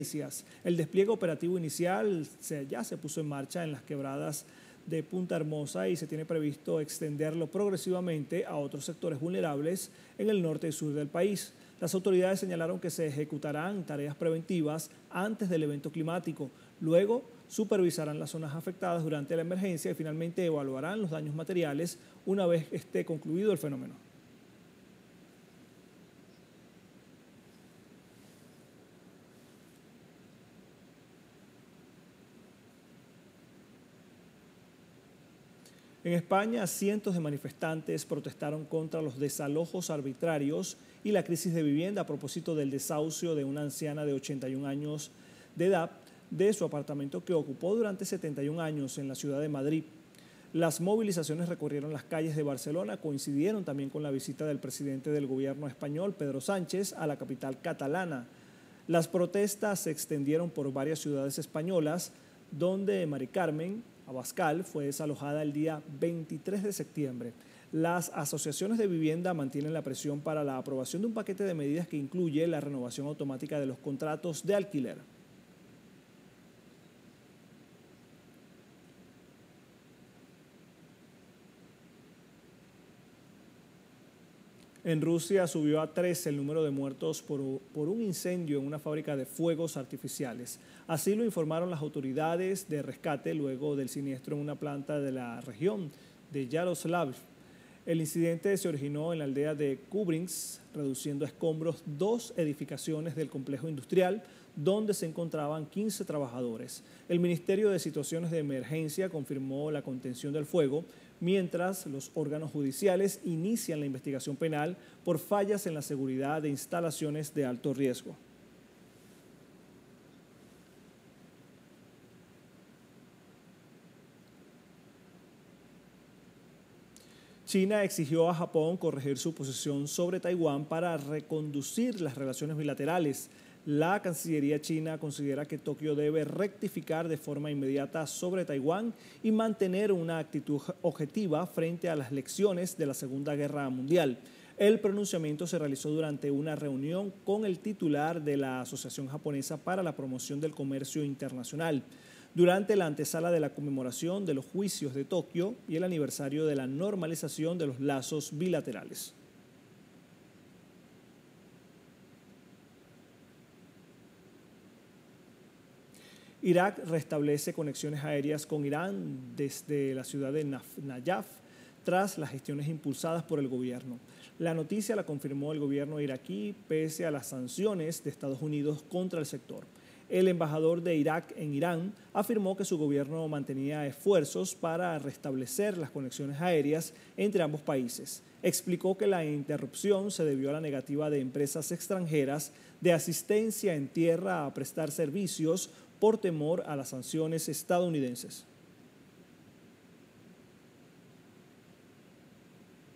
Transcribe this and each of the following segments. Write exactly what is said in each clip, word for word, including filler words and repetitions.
El despliegue operativo inicial se, ya se puso en marcha en las quebradas de Punta Hermosa y se tiene previsto extenderlo progresivamente a otros sectores vulnerables en el norte y sur del país. Las autoridades señalaron que se ejecutarán tareas preventivas antes del evento climático, luego supervisarán las zonas afectadas durante la emergencia y finalmente evaluarán los daños materiales una vez esté concluido el fenómeno. En España, cientos de manifestantes protestaron contra los desalojos arbitrarios y la crisis de vivienda a propósito del desahucio de una anciana de ochenta y un años de edad de su apartamento que ocupó durante setenta y un años en la ciudad de Madrid. Las movilizaciones recorrieron las calles de Barcelona, coincidieron también con la visita del presidente del gobierno español, Pedro Sánchez, a la capital catalana. Las protestas se extendieron por varias ciudades españolas, donde Mari Carmen Abascal fue desalojada el día veintitrés de septiembre. Las asociaciones de vivienda mantienen la presión para la aprobación de un paquete de medidas que incluye la renovación automática de los contratos de alquiler. En Rusia subió a trece el número de muertos por, por un incendio en una fábrica de fuegos artificiales. Así lo informaron las autoridades de rescate luego del siniestro en una planta de la región de Yaroslavl. El incidente se originó en la aldea de Kubrinsk, reduciendo a escombros dos edificaciones del complejo industrial donde se encontraban quince trabajadores. El Ministerio de Situaciones de Emergencia confirmó la contención del fuego, mientras los órganos judiciales inician la investigación penal por fallas en la seguridad de instalaciones de alto riesgo. China exigió a Japón corregir su posición sobre Taiwán para reconducir las relaciones bilaterales. La Cancillería china considera que Tokio debe rectificar de forma inmediata sobre Taiwán y mantener una actitud objetiva frente a las lecciones de la Segunda Guerra Mundial. El pronunciamiento se realizó durante una reunión con el titular de la Asociación Japonesa para la Promoción del Comercio Internacional, durante la antesala de la conmemoración de los juicios de Tokio y el aniversario de la normalización de los lazos bilaterales. Irak restablece conexiones aéreas con Irán desde la ciudad de Nayaf tras las gestiones impulsadas por el gobierno. La noticia la confirmó el gobierno iraquí pese a las sanciones de Estados Unidos contra el sector. El embajador de Irak en Irán afirmó que su gobierno mantenía esfuerzos para restablecer las conexiones aéreas entre ambos países. Explicó que la interrupción se debió a la negativa de empresas extranjeras de asistencia en tierra a prestar servicios por temor a las sanciones estadounidenses.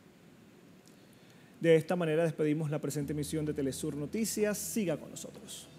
De esta manera despedimos la presente emisión de Telesur Noticias. Siga con nosotros.